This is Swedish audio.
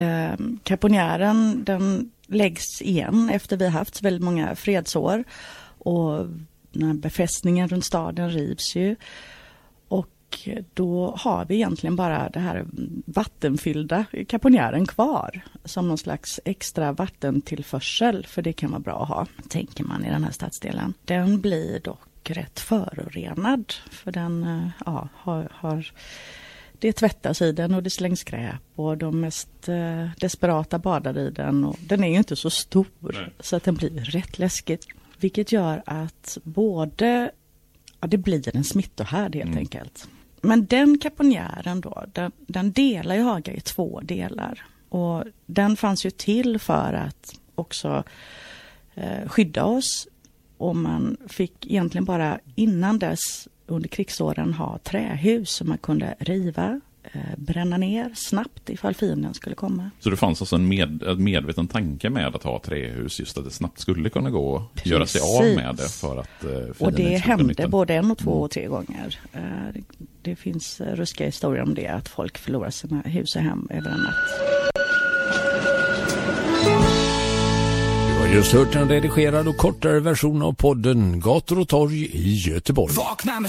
Kaponjären, den läggs igen efter vi har haft väldigt många fredsår. Och när befästningen runt staden rivs ju. Och då har vi egentligen bara det här vattenfyllda Kaponjären kvar. Som någon slags extra vattentillförsel. För det kan vara bra att ha, tänker man, i den här stadsdelen. Den blir dock rätt förorenad. För den har det tvättas i den och det slängs skräp. Och de mest desperata badar i den. Och den är ju inte så stor. Nej. Så att den blir rätt läskigt. Vilket gör att det blir en smittohärd helt enkelt. Men den Kaponjären då, den delar ju Haga i 2 delar. Och den fanns ju till för att också skydda oss. Och man fick egentligen bara innan dess under krigsåren ha trähus som man kunde riva, bränna ner snabbt ifall fienden skulle komma. Så det fanns alltså en medveten tanke med att ha trähus, just att det snabbt skulle kunna gå att göra sig av med det för att och det hände både 1 och 2 och 3 gånger. Det finns ruskiga historier om det, att folk förlorar sina hus och hem över en natt. Just hört en redigerad och kortare version av podden Gator och torg i Göteborg. Vakna med